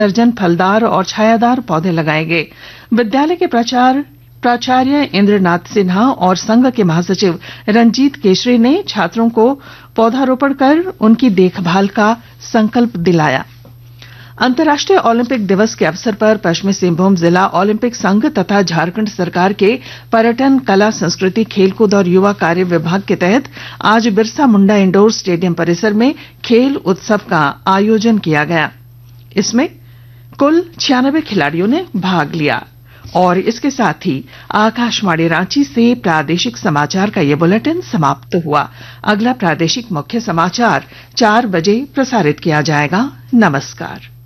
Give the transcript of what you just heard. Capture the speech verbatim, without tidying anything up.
दर्जन फलदार और छायादार पौधे लगाए गए। विद्यालय के प्राचार्य प्राचार्य इंद्रनाथ सिन्हा और संघ के महासचिव रंजीत केशरी ने छात्रों को पौधारोपण कर उनकी देखभाल का संकल्प दिलाया। अंतर्राष्ट्रीय ओलंपिक दिवस के अवसर पर पश्चिमी सिंहभूम जिला ओलंपिक संघ तथा झारखंड सरकार के पर्यटन, कला, संस्कृति, खेलकूद और युवा कार्य विभाग के तहत आज बिरसा मुंडा इंडोर स्टेडियम परिसर में खेल उत्सव का आयोजन किया गया। इसमें कुल छियानबे खिलाड़ियों ने भाग लिया। और इसके साथ ही आकाशवाणी रांची से प्रादेशिक समाचार का ये बुलेटिन समाप्त हुआ। अगला प्रादेशिक मुख्य समाचार चार बजे प्रसारित किया जाएगा। नमस्कार।